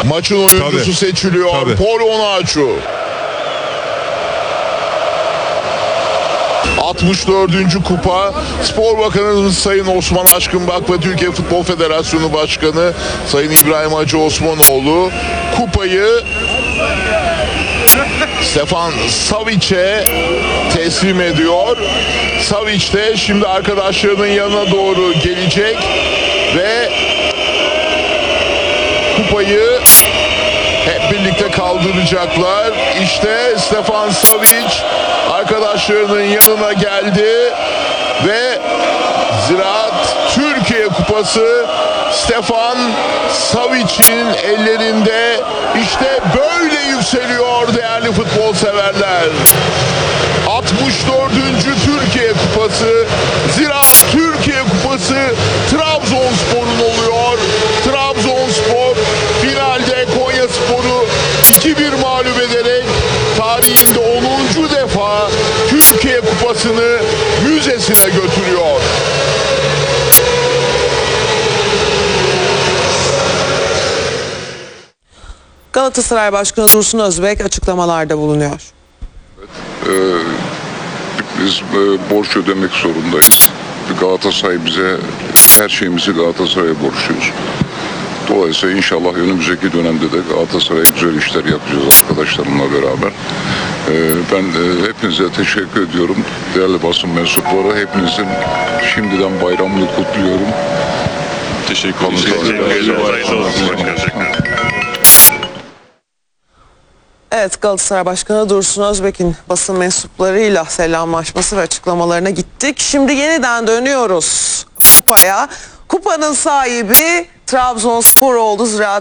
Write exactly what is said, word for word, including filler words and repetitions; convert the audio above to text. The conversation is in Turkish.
Maçın oyuncusu Tabii. seçiliyor. Tabii. Paul Onuachu. altmış dördüncü kupa. Spor Bakanımız Sayın Osman Aşkınbak ve Türkiye Futbol Federasyonu Başkanı Sayın İbrahim Hacı Osmanoğlu kupayı Stefan Savic'e teslim ediyor. Savic de şimdi arkadaşlarının yanına doğru gelecek ve kupayı hep birlikte kaldıracaklar. İşte Stefan Savic arkadaşlarının yanına geldi ve Ziraat Türkiye Kupası Stefan Savic'in ellerinde. İşte böyle yükseliyor değerli futbol severler. altmış dördüncü Türkiye Kupası, Ziraat Türkiye Kupası Trabzonspor'un oluyor. Trabzonspor finalde Konyaspor'u iki bir mağlup ederek tarihinde onuncu defa Türkiye Kupası'nı müzesine götürüyor. Galatasaray Başkanı Dursun Özbek açıklamalarda bulunuyor. Ee, biz e, borç ödemek zorundayız. Galatasaray bize, her şeyimizi Galatasaray'a borçluyuz. Dolayısıyla inşallah önümüzdeki dönemde de Galatasaray'a güzel işler yapacağız arkadaşlarımla beraber. Ee, ben e, hepinize teşekkür ediyorum. Değerli basın mensupları, hepinizin şimdiden bayramını kutluyorum. Teşekkür ederim. Evet, Galatasaray Başkanı Dursun Özbek'in basın mensuplarıyla selamlaşması ve açıklamalarına gittik. Şimdi yeniden dönüyoruz kupaya. Kupanın sahibi Trabzonspor oldu. Ziraat